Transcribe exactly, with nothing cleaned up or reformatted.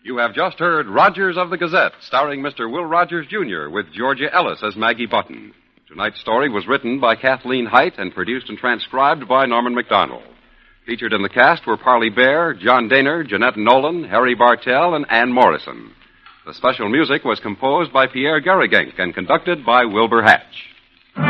You have just heard Rogers of the Gazette, starring Mister Will Rogers, Junior, with Georgia Ellis as Maggie Button. Tonight's story was written by Kathleen Height and produced and transcribed by Norman MacDonald. Featured in the cast were Parley Bear, John Daner, Jeanette Nolan, Harry Bartell, and Ann Morrison. The special music was composed by Pierre Garrigank and conducted by Wilbur Hatch.